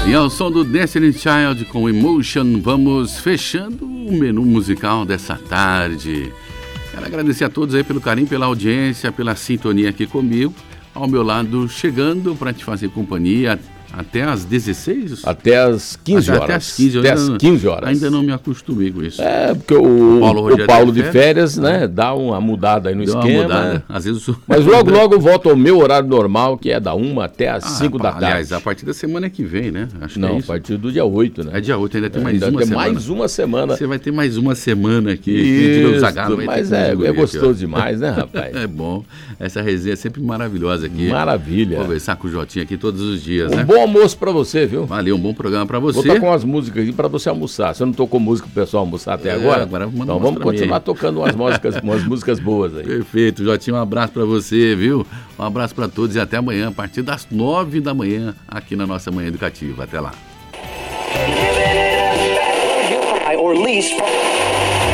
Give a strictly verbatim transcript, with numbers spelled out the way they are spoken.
E ao som do Destiny Child com Emotion, vamos fechando o menu musical dessa tarde. Quero agradecer a todos aí pelo carinho, pela audiência, pela sintonia aqui comigo. Ao meu lado, chegando para te fazer companhia até às dezesseis? Até às quinze horas. Até às quinze, até às quinze horas. Ainda não me acostumei com isso. É, porque o, o Paulo, o Paulo de férias, né, é. dá uma mudada aí no Deu esquema. Uma mudada. Às vezes eu... Mas logo, logo eu volto ao meu horário normal, que é da uma até às cinco ah, da tarde. Aliás, a partir da semana que vem, né? Acho não, que é a isso. partir do dia oito, né? É dia oito, ainda tem mais ainda uma tem semana. mais uma semana. Você vai ter mais uma semana aqui. Isso, Zagalo, mas é, é gostoso aqui, demais, né, rapaz? É bom. Essa resenha é sempre maravilhosa aqui. Maravilha. Conversar com o Jotinha aqui todos os dias, um né? Um bom almoço pra você, viu? Valeu, um bom programa pra você. Vou tocar umas músicas aqui pra você almoçar. Você não tocou música pro pessoal almoçar até é, agora? agora então vamos continuar tocando umas músicas, umas músicas boas aí. Perfeito, Jotinha, um abraço pra você, viu? Um abraço pra todos e até amanhã, a partir das nove da manhã, aqui na nossa Manhã Educativa. Até lá.